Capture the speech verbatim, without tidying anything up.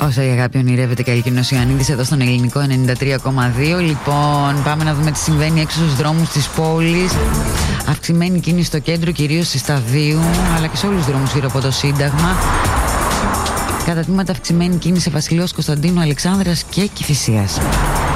Όσα η αγάπη ονειρεύεται, Καλλικίνος Ιωαννίδης εδώ στον Ελληνικό ενενήντα τρία κόμμα δύο. Λοιπόν, πάμε να δούμε τι συμβαίνει έξω στους δρόμους της πόλης. Αυξημένη κίνηση στο κέντρο, κυρίως στη Σταδίου, αλλά και σε όλους τους δρόμους γύρω από το Σύνταγμα. Κατά τμήματα αυξημένη κίνηση Βασιλέως Κωνσταντίνου, Αλεξάνδρας και Κηφισίας.